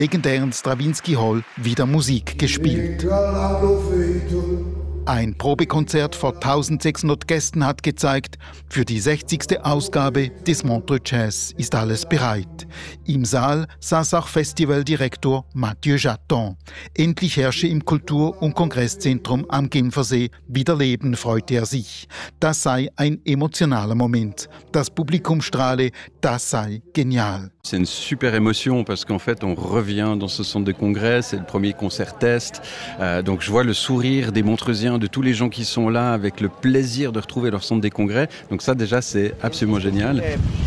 legendären Stravinsky Hall wieder Musik gespielt. Ein Probekonzert vor 1600 Gästen hat gezeigt, für die 60. Ausgabe des Montreux Jazz ist alles bereit. Im Saal saß auch Festivaldirektor Mathieu Jaton. Endlich herrsche im Kultur- und Kongresszentrum am Genfersee wieder Leben, freute er sich. Das sei ein emotionaler Moment. Das Publikum strahle, das sei genial. C'est une super émotion parce qu'en fait on revient dans ce centre de congrès, c'est le premier concert test. Donc je vois le sourire des Montreusiens, de tous les gens qui sont là avec le plaisir de retrouver leur centre des congrès. Donc ça déjà c'est absolument génial.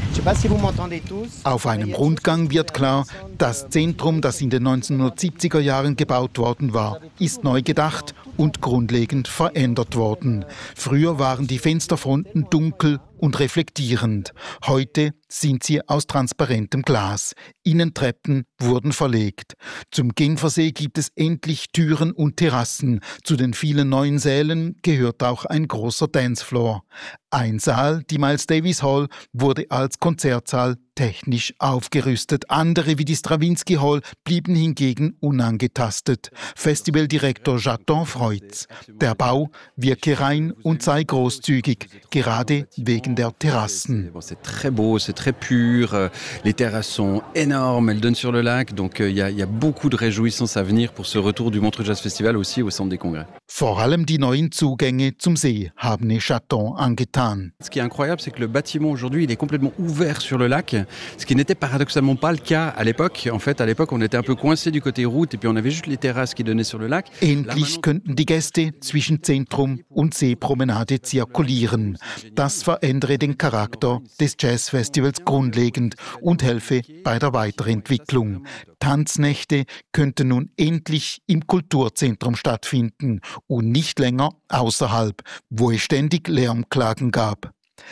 Auf einem Rundgang wird klar, das Zentrum, das in den 1970er Jahren gebaut worden war, ist neu gedacht und grundlegend verändert worden. Früher waren die Fensterfronten dunkel und reflektierend. Heute sind sie aus transparentem Glas. Innentreppen wurden verlegt. Zum Genfersee gibt es endlich Türen und Terrassen. Zu den vielen neuen Sälen gehört auch ein großer Dancefloor. Ein Saal, die Miles Davis Hall, wurde als Konzertsaal technisch aufgerüstet. Andere wie die Stravinsky Hall blieben hingegen unangetastet. Festivaldirektor Jaton freut's. Der Bau wirke rein und sei großzügig, gerade wegen der Terrassen. C'est très beau, c'est très pur. Les terrasses sont énormes, elles donnent sur le lac. Donc il y a beaucoup de réjouissance à venir pour ce retour du Montreux Jazz Festival aussi au centre des congrès. Vor allem die neuen Zugänge zum See haben Jaton angetan. Ce qui est incroyable, c'est que le bâtiment aujourd'hui, il est complètement ouvert sur le lac, ce qui n'était paradoxalement pas le cas à l'époque. En fait, à l'époque, on était un peu coincé du côté route et puis on avait juste les terrasses qui donnaient sur le lac. Endlich könnten die Gäste zwischen Zentrum und Seepromenade zirkulieren. Das verändere den Charakter des Jazzfestivals grundlegend und helfe bei der Weiterentwicklung. Tanznächte könnten nun endlich im Kulturzentrum stattfinden und nicht länger außerhalb, wo es ständig Lärmklagen gab.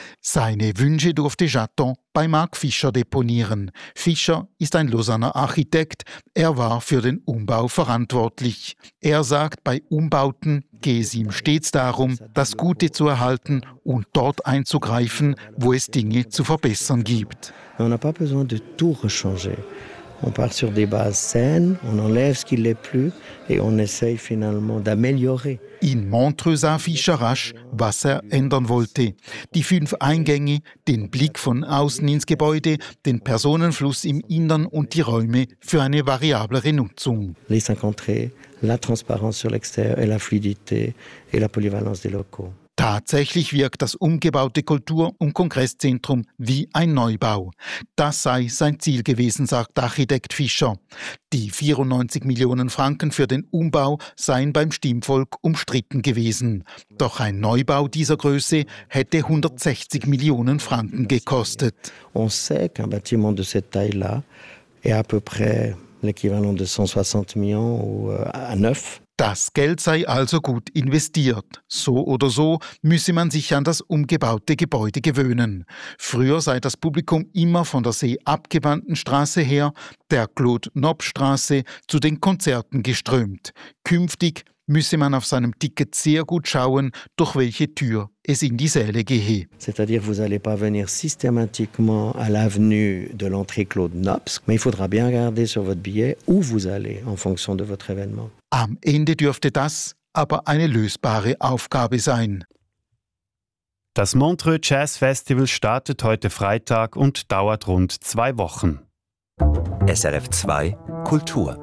Seine Wünsche durfte Jaton bei Marc Fischer deponieren. Fischer ist ein Lausanner Architekt. Er war für den Umbau verantwortlich. Er sagt, bei Umbauten gehe es ihm stets darum, das Gute zu erhalten und dort einzugreifen, wo es Dinge zu verbessern gibt. On n'a pas besoin de tout rechanger. On part sur des bases saines, on enlève ce qui l'est plus et on essaye finalement d'améliorer. In Montreux sah Fischer rasch, was er ändern wollte. Die 5 Eingänge, den Blick von außen ins Gebäude, den Personenfluss im Innern und die Räume für eine variablere Nutzung. Les 5 entrées, la transparence sur l'extérieur et la fluidité et la polyvalence des locaux. Tatsächlich wirkt das umgebaute Kultur- und Kongresszentrum wie ein Neubau. Das sei sein Ziel gewesen, sagt Architekt Fischer. Die 94 Millionen Franken für den Umbau seien beim Stimmvolk umstritten gewesen. Doch ein Neubau dieser Größe hätte 160 Millionen Franken gekostet. On sait qu'un bâtiment de cette taille-là est à peu près l'équivalent de 160 millions ou à neuf. Das Geld sei also gut investiert. So oder so müsse man sich an das umgebaute Gebäude gewöhnen. Früher sei das Publikum immer von der seeabgewandten Straße her, der Claude-Nob-Straße, zu den Konzerten geströmt. Künftig müsse man auf seinem Ticket sehr gut schauen, durch welche Tür es in die Säle gehe. C'est-à-dire vous n'allez pas venir systématiquement à l'avenue de l'entrée Claude Nobs, mais il faudra bien regarder sur votre billet où vous allez en fonction de votre événement. Am Ende dürfte das aber eine lösbare Aufgabe sein. Das Montreux Jazz Festival startet heute Freitag und dauert rund 2 Wochen. SRF 2 Kultur.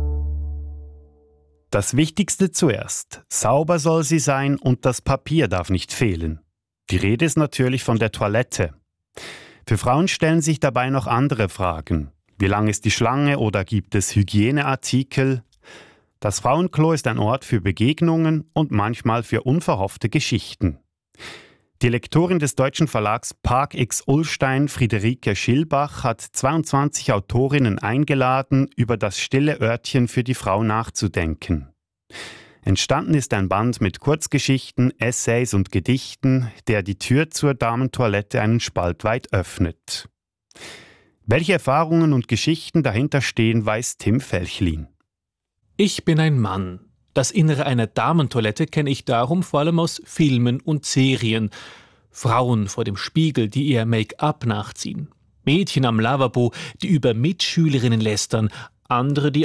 Das Wichtigste zuerst. Sauber soll sie sein und das Papier darf nicht fehlen. Die Rede ist natürlich von der Toilette. Für Frauen stellen sich dabei noch andere Fragen. Wie lang ist die Schlange oder gibt es Hygieneartikel? Das Frauenklo ist ein Ort für Begegnungen und manchmal für unverhoffte Geschichten. Die Lektorin des deutschen Verlags Park X Ullstein, Friederike Schilbach, hat 22 Autorinnen eingeladen, über das stille Örtchen für die Frau nachzudenken. Entstanden ist ein Band mit Kurzgeschichten, Essays und Gedichten, der die Tür zur Damentoilette einen Spalt weit öffnet. Welche Erfahrungen und Geschichten dahinter stehen, weiß Tim Felchlin. Ich bin ein Mann. Das Innere einer Damentoilette kenne ich darum vor allem aus Filmen und Serien. Frauen vor dem Spiegel, die ihr Make-up nachziehen. Mädchen am Lavabo, die über Mitschülerinnen lästern. andere, die